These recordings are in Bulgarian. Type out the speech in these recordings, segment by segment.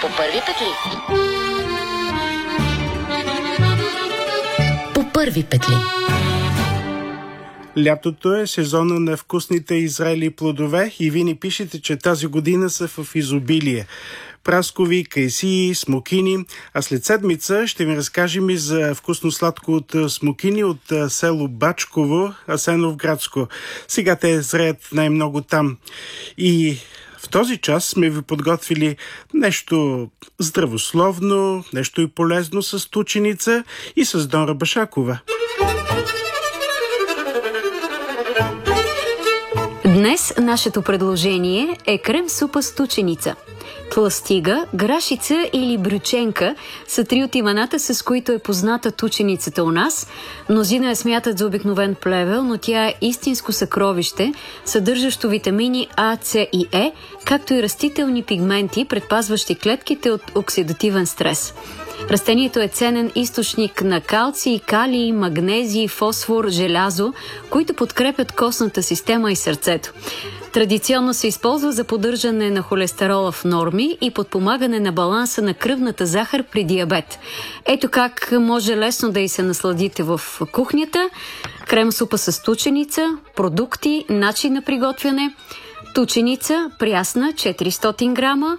По първи петли. По първи петли. Лятото е сезона на вкусните и зрели плодове и вие ни пишете, че тази година са в изобилие. Праскови, кайсии, смокини. А след седмица ще ви разкажем и за вкусно-сладко от смокини от село Бачково, Асеновградско. Сега те зреят най-много там. И в този час сме ви подготвили нещо здравословно, нещо и полезно с тученица и с Дора Башакова. Днес нашето предложение е крем-супа с тученица. Тластига, грашица или брюченка са три от имената, с които е позната тученицата у нас. Мнозина я смятат за обикновен плевел, но тя е истинско съкровище, съдържащо витамини А, С и Е, както и растителни пигменти, предпазващи клетките от оксидативен стрес. Растението е ценен източник на калций, калий, магнезий, фосфор, желязо, които подкрепят костната система и сърцето. Традиционно се използва за поддържане на холестерола в норми и подпомагане на баланса на кръвната захар при диабет. Ето как може лесно да й се насладите в кухнята. Крем-супа с тученица, продукти, начин на приготвяне. Тученица, прясна, 400 грама.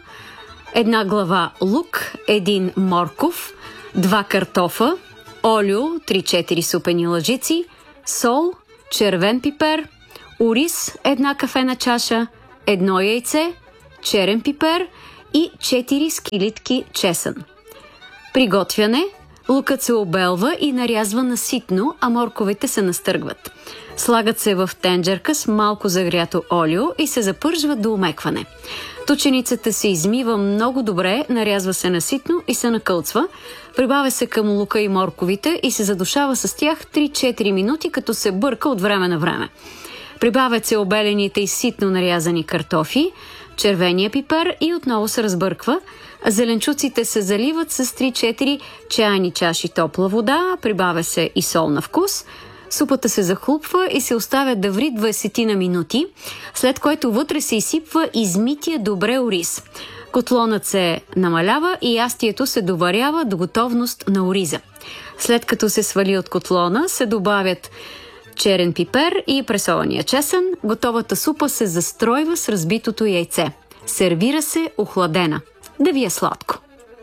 1 глава лук, 1 морков, 2 картофа, олио, 3-4 супени лъжици, сол, червен пипер, ориз, 1 кафена чаша, 1 яйце, черен пипер и 4 скилитки чесън. Приготвяне. Лукът се обелва и нарязва на ситно, а морковите се настъргват. Слагат се в тенджерка с малко загрято олио и се запържват до омекване. Тученицата се измива много добре, нарязва се на ситно и се накълцва. Прибавя се към лука и морковите и се задушава с тях 3-4 минути, като се бърка от време на време. Прибавят се обелените и ситно нарязани картофи, червения пипер и отново се разбърква. Зеленчуците се заливат с 3-4 чайни чаши топла вода, прибавя се и сол на вкус. Супата се захлупва и се оставя да ври 20 на минути, след което вътре се изсипва измития добре ориз. Котлонът се намалява и ястието се доварява до готовност на ориза. След като се свали от котлона, се добавят черен пипер и пресования чесън. Готовата супа се застройва с разбитото яйце. Сервира се охладена. Да ви е сладко!